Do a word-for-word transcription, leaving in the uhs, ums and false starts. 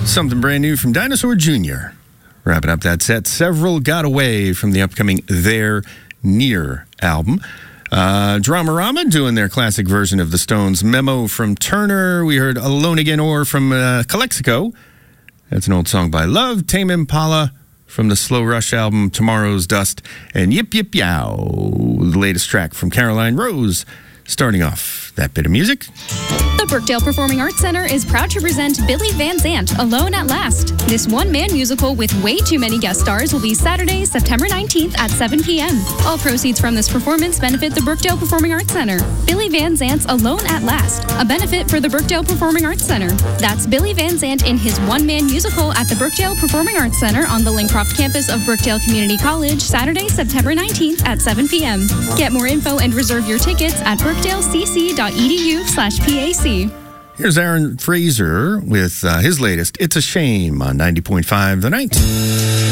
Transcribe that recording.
Something brand new from Dinosaur Junior Wrapping up that set, Several Got Away from the upcoming They're Near album. Uh, Dramarama doing their classic version of the Stones' Memo from Turner. We heard Alone Again Or from uh, Calexico. That's an old song by Love. Tame Impala from the Slow Rush album Tomorrow's Dust. And Yip Yip Yow, the latest track from Caroline Rose, starting off that bit of music. The Brookdale Performing Arts Center is proud to present Billy Van Zandt, Alone at Last. This one-man musical with way too many guest stars will be Saturday, September nineteenth at seven p.m. All proceeds from this performance benefit the Brookdale Performing Arts Center. Billy Van Zandt's Alone at Last, a benefit for the Brookdale Performing Arts Center. That's Billy Van Zandt in his one-man musical at the Brookdale Performing Arts Center on the Lincroft campus of Brookdale Community College, Saturday, September nineteenth at seven p.m. Get more info and reserve your tickets at brookdalecc.edu slash PAC. Here's Aaron Fraser with uh, his latest, It's a Shame, on ninety point five The Night.